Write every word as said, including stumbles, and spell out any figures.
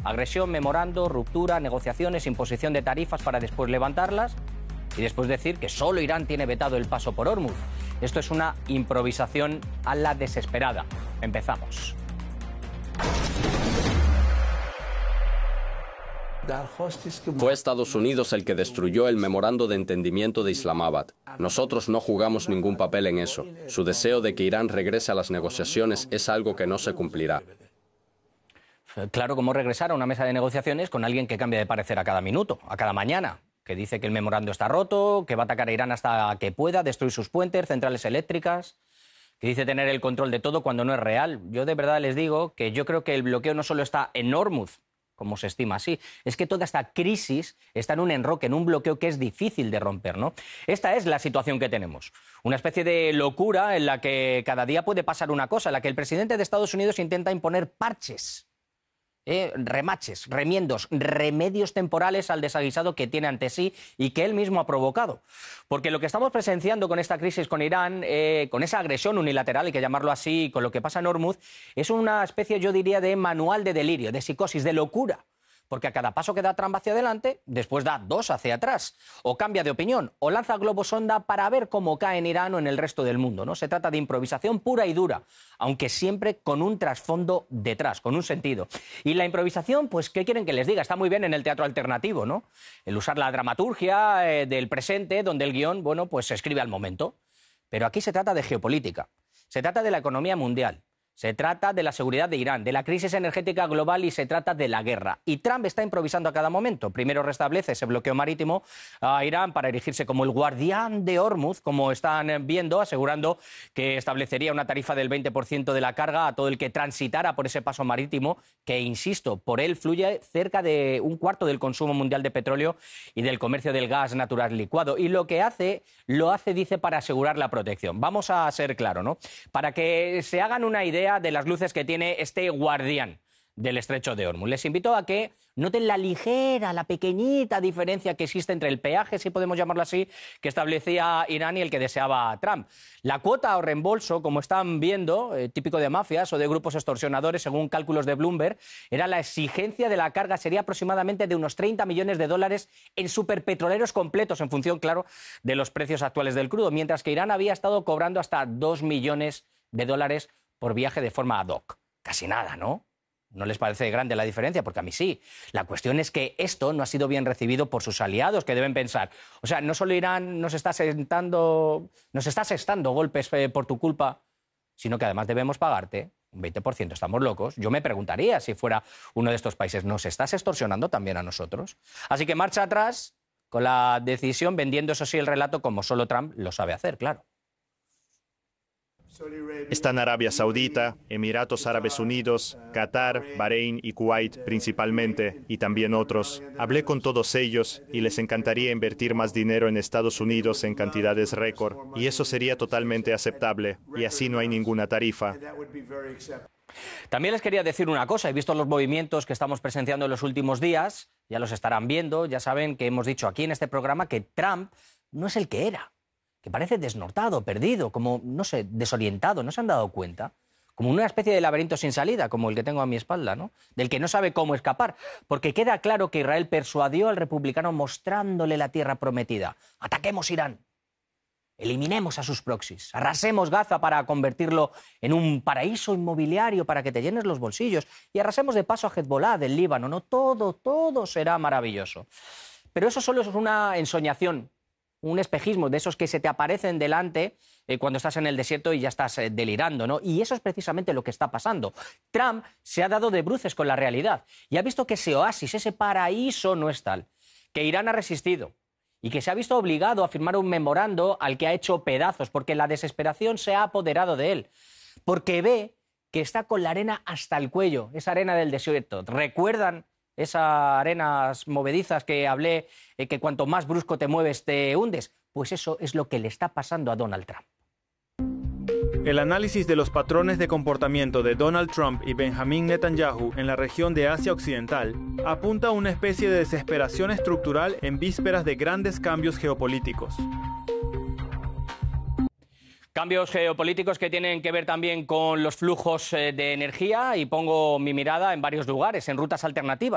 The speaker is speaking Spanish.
Agresión, memorando, ruptura, negociaciones, imposición de tarifas para después levantarlas y después decir que solo Irán tiene vetado el paso por Hormuz. Esto es una improvisación a la desesperada. Empezamos. Fue Estados Unidos el que destruyó el memorando de entendimiento de Islamabad. Nosotros no jugamos ningún papel en eso. Su deseo de que Irán regrese a las negociaciones es algo que no se cumplirá. Claro, ¿cómo regresar a una mesa de negociaciones con alguien que cambia de parecer a cada minuto, a cada mañana? Que dice que el memorando está roto, que va a atacar a Irán hasta que pueda, destruir sus puentes, centrales eléctricas, que dice tener el control de todo cuando no es real. Yo de verdad les digo que yo creo que el bloqueo no solo está en Hormuz, como se estima así, es que toda esta crisis está en un enroque, en un bloqueo que es difícil de romper, ¿no? Esta es la situación que tenemos. Una especie de locura en la que cada día puede pasar una cosa, en la que el presidente de Estados Unidos intenta imponer parches. Eh, remaches, remiendos, remedios temporales al desaguisado que tiene ante sí y que él mismo ha provocado. Porque lo que estamos presenciando con esta crisis con Irán, eh, con esa agresión unilateral, hay que llamarlo así, con lo que pasa en Hormuz, es una especie, yo diría, de manual de delirio, de psicosis, de locura. Porque a cada paso que da Trump hacia adelante, después da dos hacia atrás. O cambia de opinión, o lanza globos sonda para ver cómo cae en Irán o en el resto del mundo, ¿no? Se trata de improvisación pura y dura, aunque siempre con un trasfondo detrás, con un sentido. Y la improvisación, pues, ¿qué quieren que les diga? Está muy bien en el teatro alternativo, ¿no? El usar la dramaturgia eh, del presente, donde el guión, bueno, pues se escribe al momento. Pero aquí se trata de geopolítica, se trata de la economía mundial. Se trata de la seguridad de Irán, de la crisis energética global y se trata de la guerra. Y Trump está improvisando a cada momento. Primero restablece ese bloqueo marítimo a Irán para erigirse como el guardián de Hormuz, como están viendo, asegurando que establecería una tarifa del veinte por ciento de la carga a todo el que transitara por ese paso marítimo, que, insisto, por él fluye cerca de un cuarto del consumo mundial de petróleo y del comercio del gas natural licuado. Y lo que hace, lo hace, dice, para asegurar la protección. Vamos a ser claros, ¿no? Para que se hagan una idea de las luces que tiene este guardián del estrecho de Hormuz. Les invito a que noten la ligera, la pequeñita diferencia que existe entre el peaje, si podemos llamarlo así, que establecía Irán y el que deseaba Trump. La cuota o reembolso, como están viendo, eh, típico de mafias o de grupos extorsionadores, según cálculos de Bloomberg, era la exigencia de la carga, sería aproximadamente de unos treinta millones de dólares en superpetroleros completos, en función, claro, de los precios actuales del crudo, mientras que Irán había estado cobrando hasta dos millones de dólares por viaje de forma ad hoc. Casi nada, ¿no? ¿No les parece grande la diferencia? Porque a mí sí. La cuestión es que esto no ha sido bien recibido por sus aliados, que deben pensar, o sea, no solo Irán nos está sentando, nos está asestando golpes eh, por tu culpa, sino que además debemos pagarte un veinte por ciento. Estamos locos. Yo me preguntaría si fuera uno de estos países, ¿nos estás extorsionando también a nosotros? Así que marcha atrás con la decisión, vendiendo eso sí el relato como solo Trump lo sabe hacer, claro. Están Arabia Saudita, Emiratos Árabes Unidos, Qatar, Bahrein y Kuwait principalmente, y también otros. Hablé con todos ellos y les encantaría invertir más dinero en Estados Unidos en cantidades récord, y eso sería totalmente aceptable, y así no hay ninguna tarifa. También les quería decir una cosa, he visto los movimientos que estamos presenciando en los últimos días, ya los estarán viendo, ya saben que hemos dicho aquí en este programa que Trump no es el que era. Que parece desnortado, perdido, como, no sé, desorientado, ¿no se han dado cuenta? Como una especie de laberinto sin salida, como el que tengo a mi espalda, ¿no? Del que no sabe cómo escapar, porque queda claro que Israel persuadió al republicano mostrándole la tierra prometida. Ataquemos Irán, eliminemos a sus proxies, arrasemos Gaza para convertirlo en un paraíso inmobiliario para que te llenes los bolsillos y arrasemos de paso a Hezbollah del Líbano, ¿no? Todo, todo será maravilloso. Pero eso solo es una ensoñación, un espejismo de esos que se te aparecen delante eh, cuando estás en el desierto y ya estás eh, delirando, ¿no? Y eso es precisamente lo que está pasando. Trump se ha dado de bruces con la realidad y ha visto que ese oasis, ese paraíso no es tal, que Irán ha resistido y que se ha visto obligado a firmar un memorando al que ha hecho pedazos porque la desesperación se ha apoderado de él, porque ve que está con la arena hasta el cuello, esa arena del desierto. ¿Recuerdan esas arenas movedizas que hablé, eh, que cuanto más brusco te mueves te hundes? Pues eso es lo que le está pasando a Donald Trump. El análisis de los patrones de comportamiento de Donald Trump y Benjamin Netanyahu en la región de Asia Occidental apunta a una especie de desesperación estructural en vísperas de grandes cambios geopolíticos. Cambios geopolíticos que tienen que ver también con los flujos de energía, y pongo mi mirada en varios lugares, en rutas alternativas.